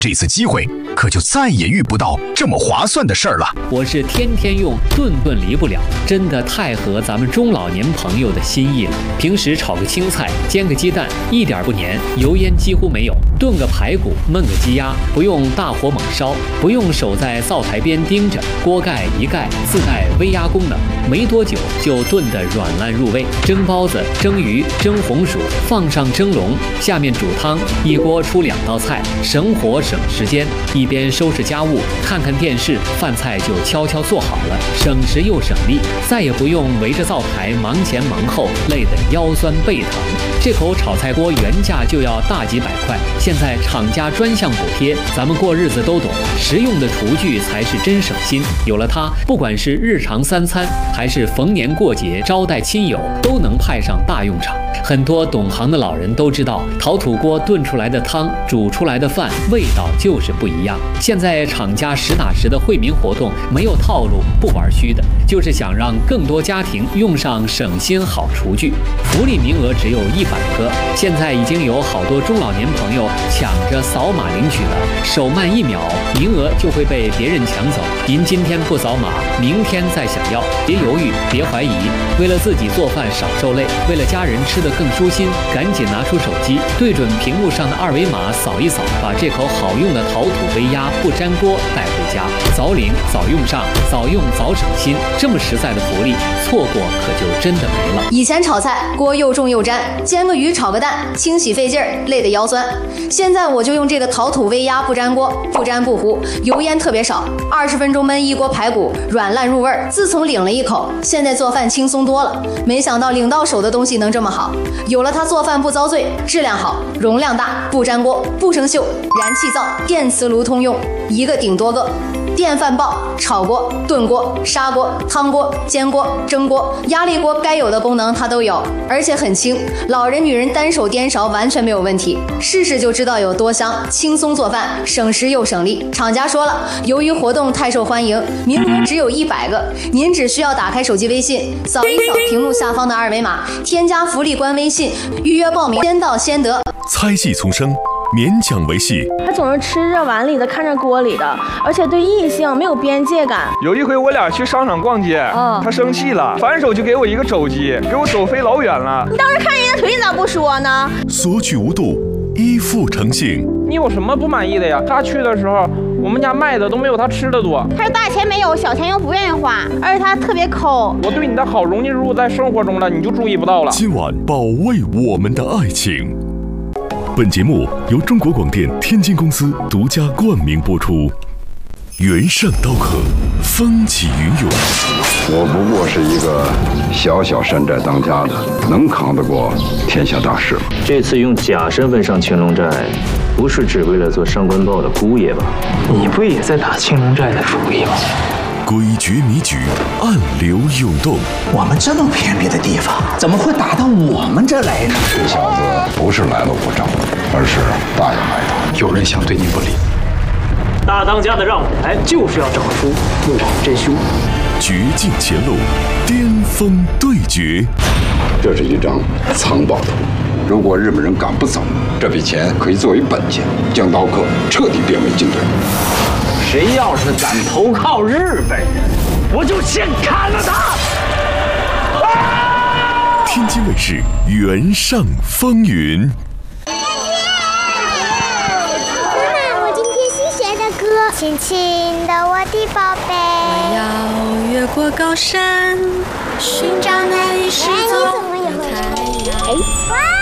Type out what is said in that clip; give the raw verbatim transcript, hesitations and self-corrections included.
这次机会可就再也遇不到这么划算的事儿了。 我是天天用，顿顿离不了，真的太合咱们中老年朋友的心意了。平时炒个青菜，煎个鸡蛋，一点不粘，油烟几乎没有；炖个排骨，焖个鸡鸭，不用大火猛烧，不用守在灶台边盯着，锅盖一盖，自带微压功能，没多久就炖得软烂入味。蒸包子、蒸鱼、蒸红薯，放上蒸笼，下面煮汤，一锅出两道菜，省火省时间。一边收拾家务，看看电视，饭菜就悄悄做好了，省时又省力，再也不用围着灶台忙前忙后，累得腰酸背疼。这口炒菜锅原价就要大几百块，现在厂家专项补贴，咱们过日子都懂，实用的厨具才是真省心。有了它，不管是日常三餐，还是逢年过节招待亲友，都能派上大用场。很多懂行的老人都知道，陶土锅炖出来的汤，煮出来的饭，味道就是不一样。现在厂家实打实的惠民活动，没有套路，不玩虚的，就是想让更多家庭用上省心好厨具。福利名额只有一百个，现在已经有好多中老年朋友抢着扫码领取了，手慢一秒，名额就会被别人抢走。您今天不扫码，明天再想要，别犹豫，别怀疑。为了自己做饭少受累，为了家人吃得更舒心，赶紧拿出手机，对准屏幕上的二维码扫一扫，把这口好用的陶土微压不粘锅带回家，早领早用上，早用早省心。这么实在的福利，错过可就真的没了。 以前炒菜锅又重又粘，煎个鱼炒个蛋，清洗费劲儿，累得腰酸。现在我就用这个陶土微压不粘锅，不粘不糊，油烟特别少，二十分钟焖一锅排骨，软烂入味儿。自从领了一口，现在做饭轻松多了。没想到领到手的东西能这么好，有了它做饭不遭罪，质量好，容量大，不粘锅，不生锈，燃气灶，电磁炉通用，一个顶多个。电饭煲、炒锅、炖锅、砂锅、汤锅、煎锅、蒸锅、压力锅，该有的功能它都有，而且很轻，老人女人单手颠勺完全没有问题。试试就知道有多香，轻松做饭，省时又省力。厂家说了，由于活动太受欢迎，名额只有一百个，您只需要打开手机微信，扫一扫屏幕下方的二维码，添加福利官微信，预约报名，先到先得。 猜戏丛生，勉强维系。 他总是吃着碗里的，看着锅里的，而且对异性没有边界感。 有一回我俩去商场逛街，嗯、他生气了，反手就给我一个肘击，给我走飞老远了。 你当时看人家腿，你咋不说呢？ 索取无度，依附诚信。 你有什么不满意的呀？他去的时候，我们家卖的都没有他吃的多。 他大钱没有，小钱又不愿意花，而且他特别抠。 我对你的好融进入在生活中了，你就注意不到了。 今晚保卫我们的爱情。本节目由中国广电天津公司独家冠名播出。原上刀客，风起云涌。 我不过是一个小小山寨当家的，能扛得过天下大事吗？ 这次用假身份上青龙寨，不是只为了做上官豹的姑爷吧？ 你不也在打青龙寨的主意吗？ 诡谲迷局，暗流涌动。 我们这么偏僻的地方，怎么会打到我们这来呢？ 这小子不是来路不正，而是大有来头。 有人想对你不利。 大当家的让我来，就是要找出幕后真凶。 绝境前路，巅峰对决。 这是一张藏宝图，如果日本人赶不走，这笔钱可以作为本钱，将刀客彻底变为军队。 谁要是敢投靠日本人，我就先砍了他！ 啊、天津卫视《原上风云》。 亲亲的我的宝贝， 我要越过高山，寻找那一失踪的太阳。